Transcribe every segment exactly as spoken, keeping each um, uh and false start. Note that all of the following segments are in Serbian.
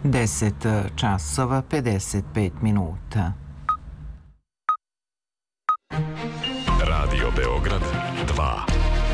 deset časova pedeset pet minuta. Radio Beograd dva.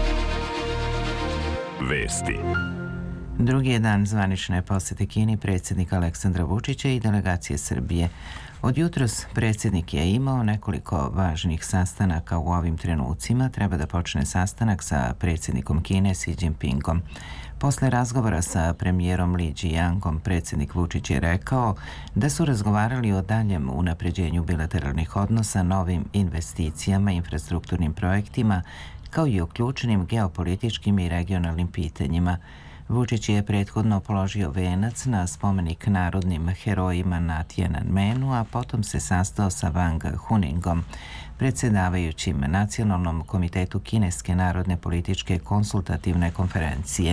Vesti. Drugi je dan zvanične posete Kini predsjednika Aleksandra Vučića i delegacije Srbije. Od jutros predsjednik je imao nekoliko važnih sastanaka u ovim trenucima. Treba da počne sastanak sa predsjednikom Kine Xi Jinpingom. Posle razgovora sa premijerom Li Jiyangom, predsjednik Vučić je rekao da su razgovarali o daljem unapređenju bilateralnih odnosa, novim investicijama, infrastrukturnim projektima, kao i o ključnim geopolitičkim i regionalnim pitanjima. Vučić je prethodno položio venac na spomenik narodnim herojima na Tiananmenu, a potom se sastao sa Wang Huningom, predsjedavajućim Nacionalnom komitetu Kineske narodne političke konsultativne konferencije.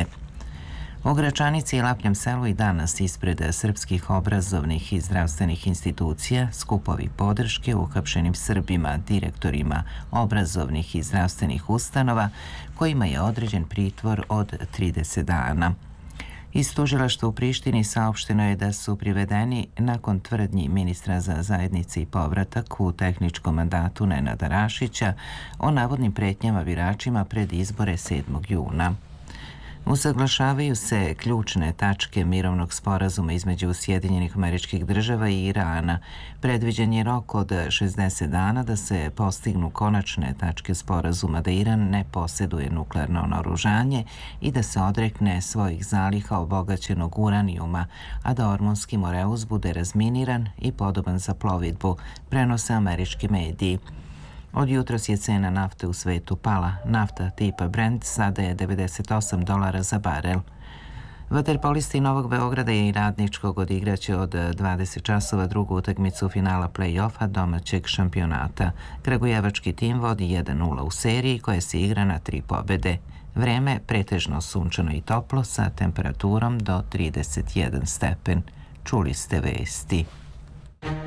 U Gračanici i Lapnjem selu i danas ispred srpskih obrazovnih i zdravstvenih institucija skupovi podrške uhapšenim Srbima, direktorima obrazovnih i zdravstvenih ustanova kojima je određen pritvor od trideset dana. Iz tužilaštva u Prištini saopšteno je da su privedeni nakon tvrdnji ministra za zajednice i povratak u tehničkom mandatu Nenada Rašića o navodnim pretnjama biračima pred izbore sedmog juna. Usaglašavaju se ključne tačke mirovnog sporazuma između Sjedinjenih Američkih Država i Irana. Predviđen je rok od šezdeset dana da se postignu konačne tačke sporazuma da Iran ne posjeduje nuklearno naoružanje i da se odrekne svojih zaliha obogaćenog uranijuma, a da Ormonski Moreus bude razminiran i podoban za plovidbu, prenose američki mediji. Od jutros je cena nafte u svetu pala. Nafta tipa Brent sada je devedeset osam dolara za barel. Vaterpolisti Novog Beograda i Radničkog odigraće od dvadeset časova drugu utakmicu finala play-offa domaćeg šampionata. Kragujevački tim vodi jedan nula u seriji koja se igra na tri pobede. Vreme pretežno sunčano i toplo sa temperaturom do trideset jedan stepen. Čuli ste vesti.